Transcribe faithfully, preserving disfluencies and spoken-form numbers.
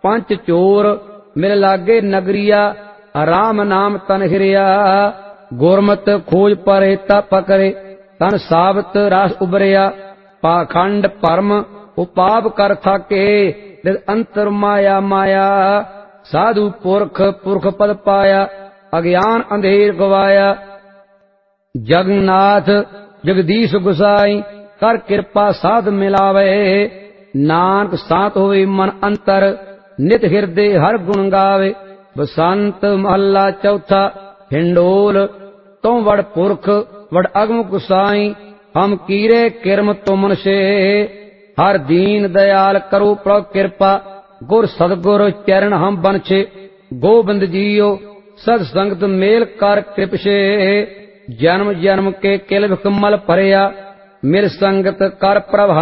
पंच चोर मिल लागे नगरिया, राम नाम तन हिरिया। गुरमत खोज परे तप करे, तन साबत रस उबरिया। पाखंड परम उपाप कर थाके, अंतर माया माया। साधु पुरख पुरख पद पाया, अज्ञान अंधेर गवाया। जगन्नाथ जगदीश गुसाई, कर कृपा साध मिलावे। नानक सात होवे मन अंतर, नित हृदय हर गुण गावे। बसंत महला चौथा। हिंडोल तो वड़ पुरख वड़ अगम गुसाई, हम कीरे किरम तुमन से। हर दीन दयाल करो प्रभ कृपा, गुर सदगुर चरण हम बनछे। गोबिंद जीओ सद संगत मेल कर कृप से, जन्म जन्म के किल कमल भरिया। मिर संगत कर प्रभ